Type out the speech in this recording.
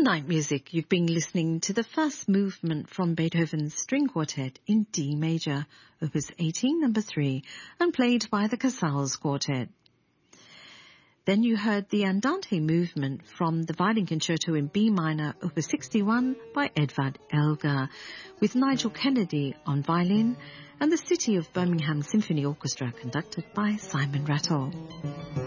Night Music, you've been listening to the first movement from Beethoven's String Quartet in D major, Opus 18, number 3, and played by the Casals Quartet. Then you heard the Andante movement from the Violin Concerto in B minor, Opus 61, by Edvard Elgar, with Nigel Kennedy on violin, and the City of Birmingham Symphony Orchestra conducted by Simon Rattle.